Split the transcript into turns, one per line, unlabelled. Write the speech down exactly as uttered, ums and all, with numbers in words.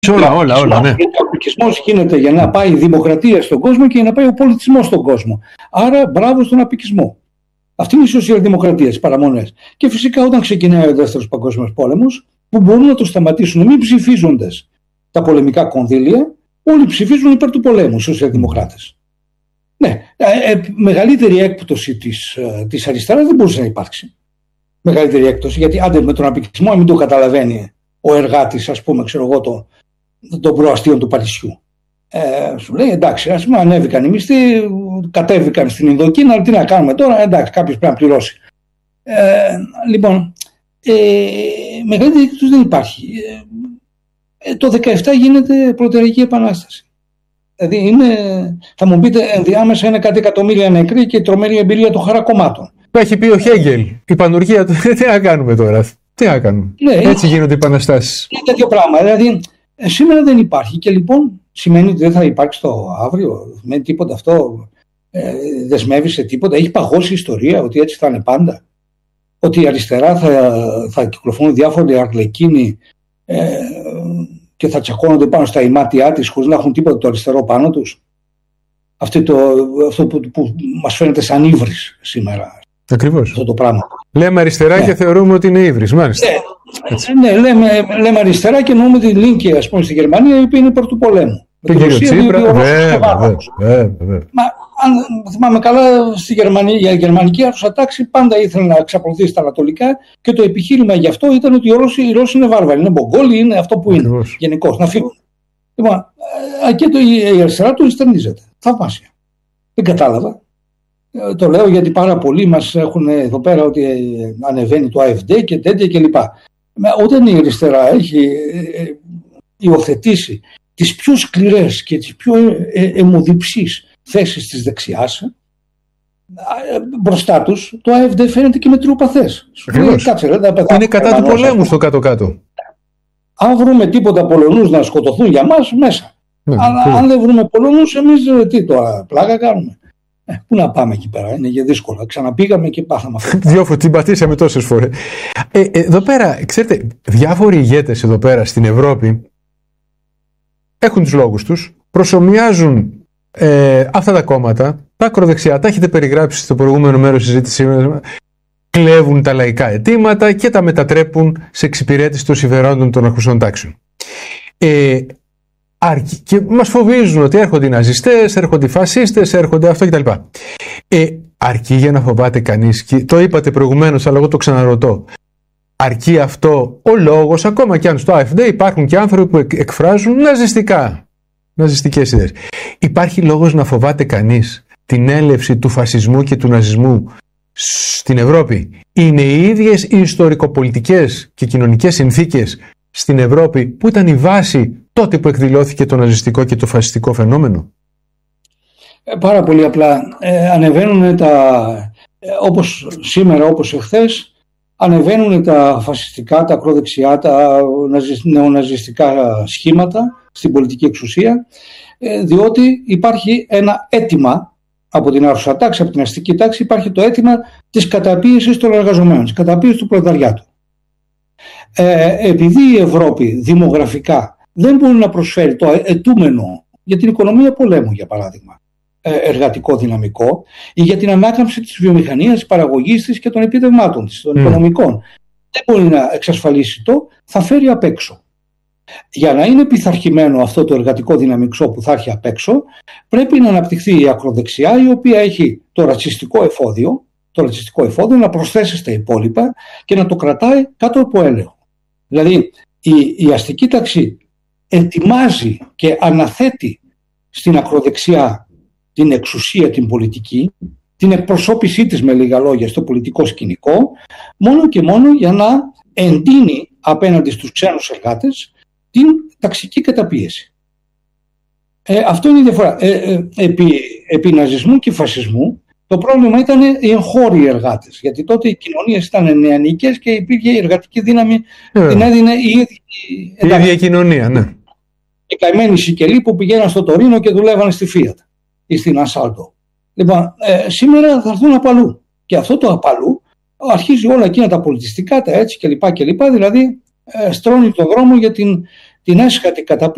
Όλα, όλα, όλα, ναι.
Ο απικισμός γίνεται για να πάει η δημοκρατία στον κόσμο και για να πάει ο πολιτισμός στον κόσμο. Άρα, μπράβο στον απικισμό. Αυτή είναι η σοσιαλδημοκρατία, τις παραμονές. Και φυσικά, όταν ξεκινάει ο Δεύτερος Παγκόσμιος Πόλεμος, που μπορούν να το σταματήσουν, μη ψηφίζοντας τα πολεμικά κονδύλια, όλοι ψηφίζουν υπέρ του πολέμου, οι σοσιαλδημοκράτες. Ναι, ε, ε, μεγαλύτερη έκπτωση της, ε, της αριστεράς δεν μπορούσε να υπάρξει. Μεγαλύτερη έκπτωση, γιατί άντε με τον απικισμό, μην το καταλαβαίνει ο εργάτης, ας πούμε, ξέρω εγώ, το, των προαστίων του Παρισιού. Ε, σου λέει εντάξει, ας πούμε, ανέβηκαν οι μισθοί, κατέβηκαν στην Ινδοκίνα, αλλά τι να κάνουμε τώρα, εντάξει, κάποιος πρέπει να πληρώσει. Ε, λοιπόν, ε, μεγαλύτερη έκπτωση δεν υπάρχει. Ε, το δεκαεπτά γίνεται Προλεταρική Επανάσταση. Δηλαδή είναι, θα μου πείτε, ενδιάμεσα είναι κάτι εκατομμύρια νεκροί και η τρομερή εμπειρία των χαρακομμάτων.
Το έχει πει ο Χέγγελ, η πανουργία του. Τι να κάνουμε τώρα, τι να κάνουμε. Ναι, έτσι γίνονται οι επαναστάσεις.
Είναι τέτοιο πράγμα. Δηλαδή σήμερα δεν υπάρχει και λοιπόν σημαίνει ότι δεν θα υπάρξει το αύριο. Με τίποτα αυτό ε, δεσμεύει σε τίποτα. Έχει παγώσει η ιστορία ότι έτσι θα είναι πάντα. Ότι η αριστερά θα, θα κυκλοφορούν διάφοροι αρλεκίνοι ε, και θα τσακώνονται πάνω στα ημάτια της χωρίς να έχουν τίποτα το αριστερό πάνω τους. Αυτό, το, αυτό που, που μας φαίνεται σαν ύβρις σήμερα.
Ακριβώς.
Αυτό το πράγμα.
Λέμε αριστερά ναι. Και θεωρούμε ότι είναι ύβρις, μάλιστα.
Ναι, ναι λέμε, λέμε αριστερά και εννοούμε τη Λίνκη, ας πούμε, στη Γερμανία, η οποία είναι υπέρ του πολέμου.
Και κύριο Τσίπρα, βέβαια.
Μα αν θυμάμαι καλά, στη Γερμανία, η γερμανική άρχουσα τάξη πάντα ήθελε να εξαπλωθεί στα ανατολικά και το επιχείρημα γι' αυτό ήταν ότι οι Ρώσοι, οι Ρώσοι είναι βάρβαροι, είναι Μογγόλοι, είναι αυτό που είναι γενικώς, να φύγουν. Λοιπόν, και το, η αριστερά του ενστερνίζεται. Θαυμάσια. Δεν κατάλαβα. Το λέω γιατί πάρα πολλοί μας έχουν εδώ πέρα ότι ανεβαίνει το AfD και τέτοια κλπ. Όταν η αριστερά έχει υιοθετήσει τις πιο σκληρές και τις πιο αιμοδιψείς θέσεις της δεξιάς, μπροστά τους το AfD φαίνεται και μετριοπαθές.
Είναι κατά του πολέμου στο κάτω-κάτω.
Αν βρούμε τίποτα Πολωνούς να σκοτωθούν για μας, μέσα. Ναι, αλλά ναι. Αν δεν βρούμε Πολωνούς, εμείς τι τώρα, πλάκα κάνουμε. Ε, πού να πάμε εκεί πέρα, είναι και δύσκολα. Ξαναπήγαμε και πάθαμε αυτό.
Δυο φορές, την πατήσαμε τόσες φορές. Ε, εδώ πέρα, ξέρετε, διάφοροι ηγέτες εδώ πέρα στην Ευρώπη έχουν τους λόγους τους, προσομοιάζουν ε, αυτά τα κόμματα, τα ακροδεξιά, τα έχετε περιγράψει στο προηγούμενο μέρος της συζήτησης, κλέβουν τα λαϊκά αιτήματα και τα μετατρέπουν σε εξυπηρέτηση των συμφερόντων των αρχουσών τάξεων. Ε, και μας φοβίζουν ότι έρχονται οι ναζιστές, έρχονται οι φασίστες, έρχονται αυτό κτλ. Ε, αρκεί για να φοβάται κανείς, και το είπατε προηγουμένως, αλλά εγώ το ξαναρωτώ, αρκεί αυτό ο λόγος, ακόμα και αν στο AfD υπάρχουν και άνθρωποι που εκφράζουν ναζιστικά, ναζιστικές ιδέες. Υπάρχει λόγος να φοβάται κανείς την έλευση του φασισμού και του ναζισμού στην Ευρώπη? Είναι οι ίδιες οι ιστορικοπολιτικές και κοινωνικές συνθήκες στην Ευρώπη που ήταν η βάση τότε που εκδηλώθηκε το ναζιστικό και το φασιστικό φαινόμενο?
Ε, πάρα πολύ απλά. Ε, ανεβαίνουν τα, ε, όπως σήμερα, όπως εχθές, ανεβαίνουν τα φασιστικά, τα ακροδεξιά, τα νεοναζιστικά σχήματα στην πολιτική εξουσία, ε, διότι υπάρχει ένα αίτημα από την άρχουσα τάξη, από την αστική τάξη, υπάρχει το αίτημα της καταπίεσης των εργαζομένων, της καταπίεσης του προλεταριάτου. Ε, επειδή η Ευρώπη δημογραφικά δεν μπορεί να προσφέρει το αιτούμενο για την οικονομία πολέμου, για παράδειγμα, εργατικό δυναμικό, ή για την ανάκαμψη της βιομηχανίας, της παραγωγής της και των επιδευμάτων της, των mm. οικονομικών, δεν μπορεί να εξασφαλίσει το, θα φέρει απ' έξω. Για να είναι πειθαρχημένο αυτό το εργατικό δυναμικό που θα έρχει απ' έξω, πρέπει να αναπτυχθεί η ακροδεξιά, η οποία έχει το ρατσιστικό εφόδιο, το ρατσιστικό εφόδιο να προσθέσει στα υπόλοιπα και να το κρατάει κάτω από έλεγχο. Δηλαδή η, η αστική τάξη ετοιμάζει και αναθέτει στην ακροδεξιά την εξουσία, την πολιτική, την εκπροσώπησή της με λίγα λόγια στο πολιτικό σκηνικό, μόνο και μόνο για να εντείνει απέναντι στους ξένους εργάτες την ταξική καταπίεση. Ε, αυτό είναι η διαφορά. Ε, ε, επί, επί ναζισμού και φασισμού το πρόβλημα ήταν οι εγχώριοι εργάτες, γιατί τότε οι κοινωνίες ήταν νεανικές και υπήρχε η εργατική δύναμη, yeah. την έδινε η ίδια,
η ίδια κοινωνία. Ναι.
Οι καημένοι Σικελοί που πηγαίναν στο Τωρίνο και δουλεύαν στη Fiat ή στην Ασάλτο. Λοιπόν, ε, σήμερα θα έρθουν από αλλού. Και αυτό το από αλλού αρχίζει όλα εκείνα τα πολιτιστικά, τα έτσι κλπ. Δηλαδή ε, στρώνει τον δρόμο για την, την έσχατη καταπίεση